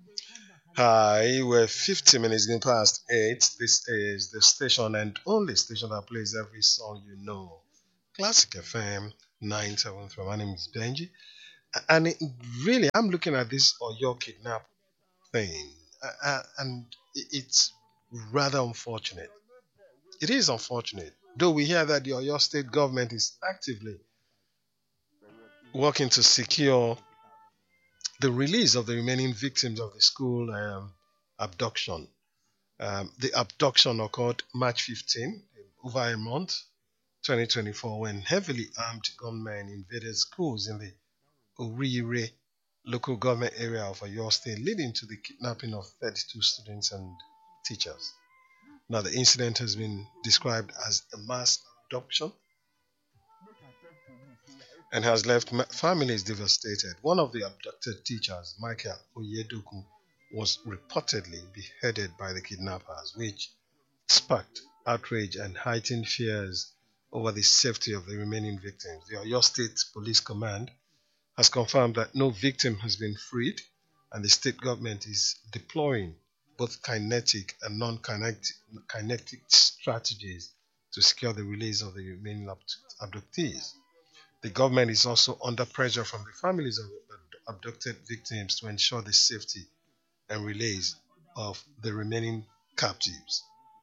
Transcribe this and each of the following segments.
Hi, we're 50 minutes going past 8. This is the station and only station that plays every song you know. Classic FM 973. My name is Benji. And really, I'm looking at this Oyo kidnap thing. And it's rather unfortunate. It is unfortunate. Though we hear that the Oyo state government is actively working to secure the release of the remaining victims of the school abduction. The abduction occurred March 15, over a month, 2024, when heavily armed gunmen invaded schools in the Orire local government area of Oyo State, leading to the kidnapping of 32 students and teachers. Now, the incident has been described as a mass abduction and has left families devastated. One of the abducted teachers, Michael Oyedoku, was reportedly beheaded by the kidnappers, which sparked outrage and heightened fears over the safety of the remaining victims. The Oyo State Police Command has confirmed that no victim has been freed, and the state government is deploying both kinetic and non-kinetic strategies to secure the release of the remaining abductees. The government is also under pressure from the families of abducted victims to ensure the safety and release of the remaining captives.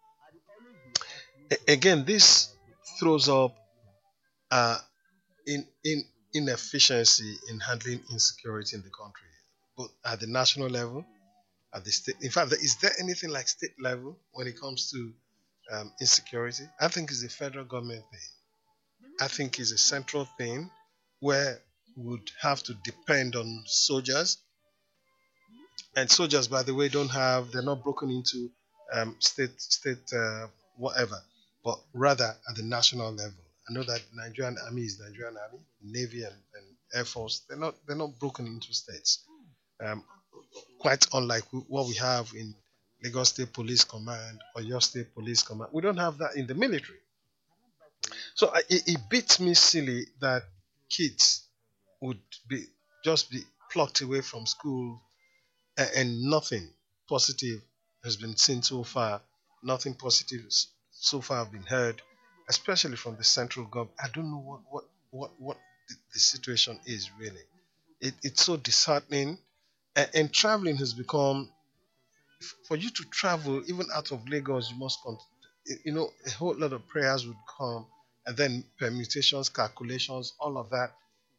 Again, this throws up uh, in inefficiency in handling insecurity in the country, both at the national level, at the state. In fact, is there anything like state level when it comes to insecurity? I think it's a federal government thing. I think it's a central thing where we would have to depend on soldiers. And soldiers, by the way, they're not broken into state whatever, but rather at the national level. I know that Nigerian Army is Nigerian Army, Navy and Air Force. They're not broken into states. Um, Quite unlike what we have in Lagos State Police Command or your State Police Command. We don't have that in the military. So it beats me silly that kids would be just be plucked away from school and nothing positive has been seen so far. Nothing positive so far have been heard, especially from the central government. I don't know what the situation is really. It's so disheartening, and traveling has become for you to travel even out of Lagos. You must a whole lot of prayers would come, and then permutations, calculations, all of that.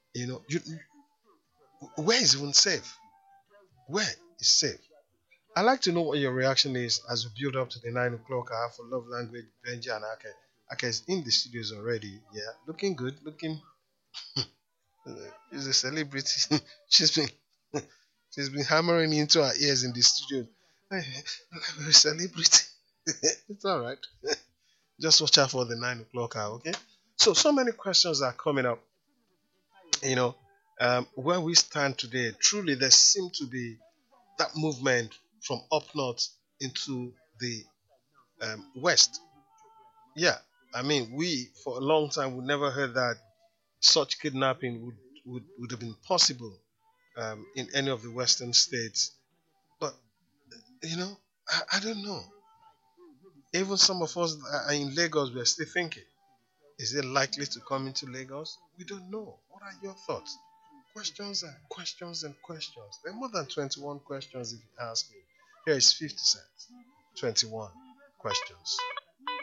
Where is even safe? Where is safe? I'd like to know what your reaction is as we build up to the 9 o'clock hour for Love Language. Benji and Ake. Ake is in the studios already. Yeah, looking good. Looking, she's a celebrity. she's been she's been hammering into our ears in the studio. We're a celebrity. It's all right. Just watch out for the 9 o'clock hour. Okay. So many questions are coming up. You know, where we stand today. Truly, there seems to be that movement from up north into the west. Yeah, I mean, we for a long time we never heard that such kidnapping would have been possible in any of the western states. But I don't know. Even some of us that are in Lagos, we're still thinking, is it likely to come into Lagos? We don't know. What are your thoughts? Questions and questions and questions. There are more than 21 questions if you ask me. Here is 50 cents. 21 questions.